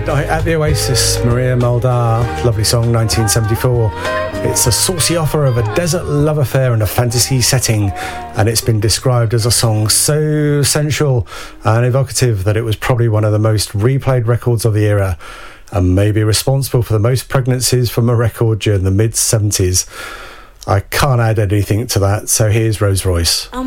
Midnight at the Oasis, Maria Muldaur, lovely song, 1974. It's a saucy offer of a desert love affair in a fantasy setting, and it's been described as a song so sensual and evocative that it was probably one of the most replayed records of the era, and maybe responsible for the most pregnancies from a record during the mid-70s. I can't add anything to that, so here's Rose Royce.